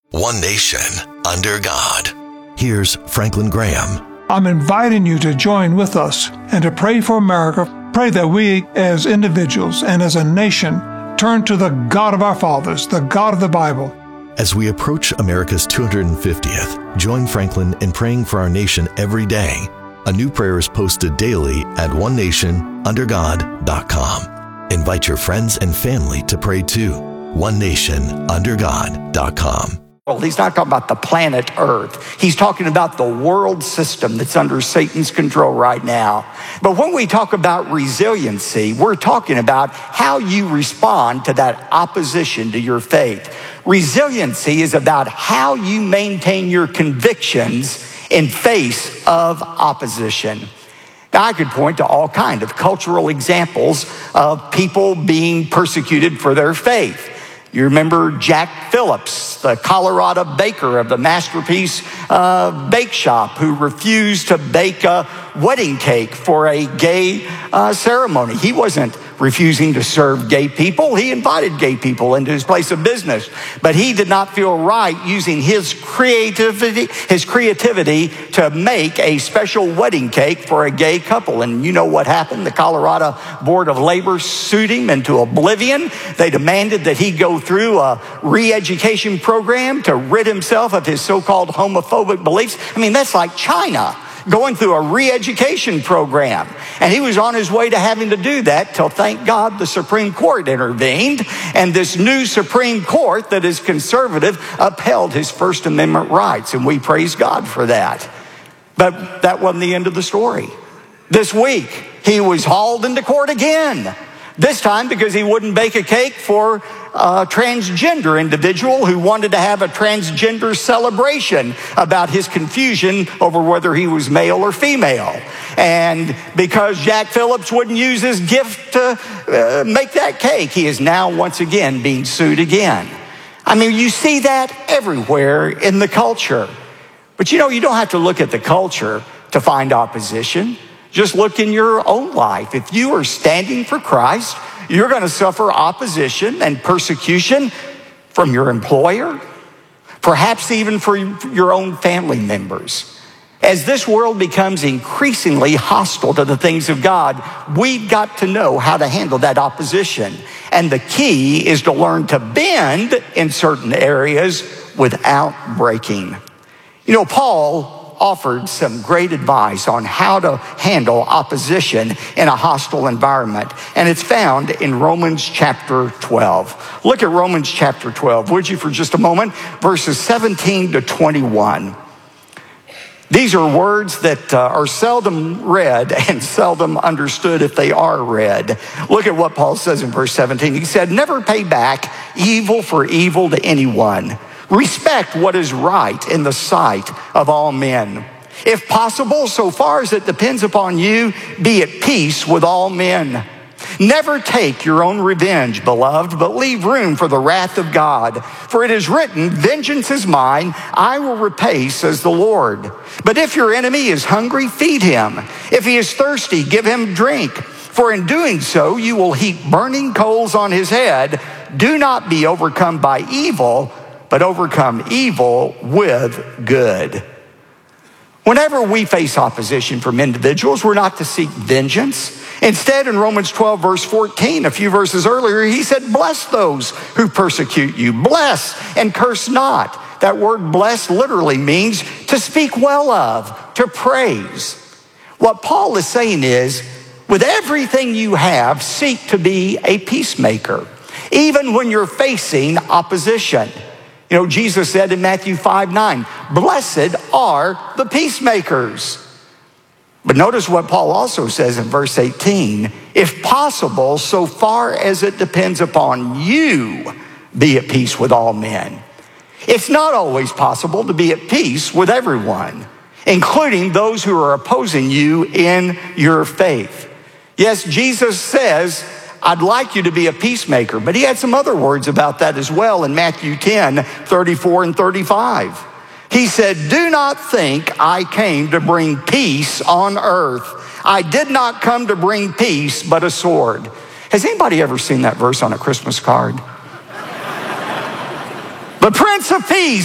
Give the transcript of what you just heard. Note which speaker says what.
Speaker 1: One nation, under God. Here's Franklin Graham.
Speaker 2: I'm inviting you to join with us and to pray for America. Pray that we as individuals and as a nation turn to the God of our fathers, the God of the Bible.
Speaker 1: As we approach America's 250th, join Franklin in praying for our nation every day. A new prayer is posted daily at onenationundergod.com. Invite your friends and family to pray too. onenationundergod.com.
Speaker 3: Well, he's not talking about the planet Earth. He's talking about the world system that's under Satan's control right now. But when we talk about resiliency, we're talking about how you respond to that opposition to your faith. Resiliency is about how you maintain your convictions in face of opposition. Now, I could point to all kinds of cultural examples of people being persecuted for their faith. You remember Jack Phillips, the Colorado baker of the Masterpiece Bake Shop, who refused to bake a wedding cake for a gay ceremony. He wasn't refusing to serve gay people. He invited gay people into his place of business. But he did not feel right using his creativity to make a special wedding cake for a gay couple. And you know what happened? The Colorado Board of Labor sued him into oblivion. They demanded that he go through a re-education program to rid himself of his so-called homophobic beliefs. I mean, that's like China going through a re-education program. And he was on his way to having to do that till, thank God, the Supreme Court intervened. And this new Supreme Court that is conservative upheld his First Amendment rights. And we praise God for that. But that wasn't the end of the story. This week, he was hauled into court again. This time because he wouldn't bake a cake for a transgender individual who wanted to have a transgender celebration about his confusion over whether he was male or female. And because Jack Phillips wouldn't use his gift to make that cake, he is now once again being sued again. I mean, you see that everywhere in the culture. But you know, you don't have to look at the culture to find opposition. Just look in your own life. If you are standing for Christ, you're going to suffer opposition and persecution from your employer, perhaps even for your own family members. As this world becomes increasingly hostile to the things of God, we've got to know how to handle that opposition. And the key is to learn to bend in certain areas without breaking. You know, Paul offered some great advice on how to handle opposition in a hostile environment. And it's found in Romans chapter 12. Look at Romans chapter 12, would you, for just a moment? Verses 17 to 21. These are words that are seldom read and seldom understood if they are read. Look at what Paul says in verse 17. He said, "Never pay back evil for evil to anyone. Respect what is right in the sight of all men. If possible, so far as it depends upon you, be at peace with all men. Never take your own revenge, beloved, but leave room for the wrath of God. For it is written, 'Vengeance is mine, I will repay,' says the Lord. But if your enemy is hungry, feed him. If he is thirsty, give him drink. For in doing so, you will heap burning coals on his head. Do not be overcome by evil, but overcome evil with good." Whenever we face opposition from individuals, we're not to seek vengeance. Instead, in Romans 12, verse 14, a few verses earlier, he said, "Bless those who persecute you. Bless and curse not." That word bless literally means to speak well of, to praise. What Paul is saying is, with everything you have, seek to be a peacemaker, even when you're facing opposition. You know, Jesus said in Matthew 5:9, "Blessed are the peacemakers." But notice what Paul also says in verse 18, "If possible, so far as it depends upon you, be at peace with all men." It's not always possible to be at peace with everyone, including those who are opposing you in your faith. Yes, Jesus says, "I'd like you to be a peacemaker," but he had some other words about that as well in Matthew 10:34 and 35. He said, "Do not think I came to bring peace on earth. I did not come to bring peace, but a sword." Has anybody ever seen that verse on a Christmas card? The Prince of Peace